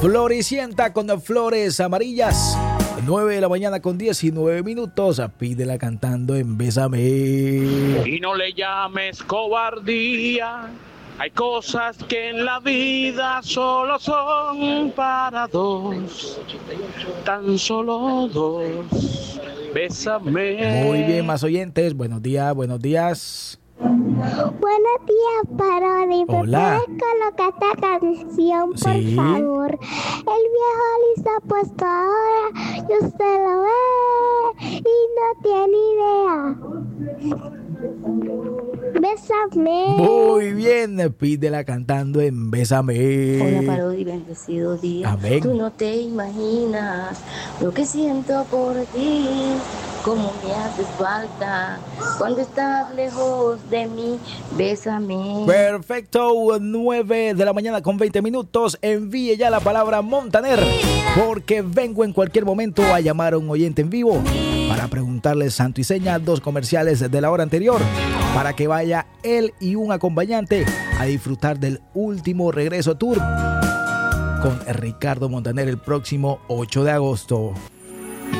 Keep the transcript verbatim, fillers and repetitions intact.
Floricienta con flores amarillas. nueve de la mañana con diecinueve minutos. Pídela cantando en Bésame. Y no le llames cobardía. Hay cosas que en la vida solo son para dos. Tan solo dos. Bésame. Muy bien, más oyentes. Buenos días, buenos días. Buenos días, Parodi. ¿Me Hola. puedes colocar esta canción, por Sí. favor? El viejo Liz ha puesto ahora y usted lo ve y no tiene idea. Bésame. Muy bien, pídela cantando en Bésame. Hola, Parodi, bendecido día. Amén. Tú no te imaginas lo que siento por ti, cómo me haces falta cuando estás lejos de mí. Bésame. Perfecto, nueve de la mañana con veinte minutos. Envíe ya la palabra Montaner, porque vengo en cualquier momento a llamar a un oyente en vivo para preguntarle santo y seña, dos comerciales de la hora anterior, para que vaya él y un acompañante a disfrutar del último regreso tour con Ricardo Montaner el próximo ocho de agosto.